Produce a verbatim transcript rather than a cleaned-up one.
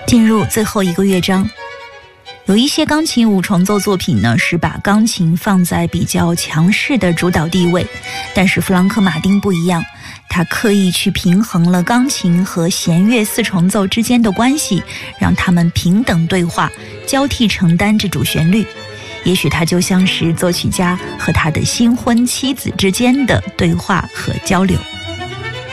进入最后一个乐章，有一些钢琴五重奏作品呢，是把钢琴放在比较强势的主导地位，但是弗朗克马丁不一样，他刻意去平衡了钢琴和弦乐四重奏之间的关系，让他们平等对话，交替承担着主旋律。也许他就像是作曲家和他的新婚妻子之间的对话和交流。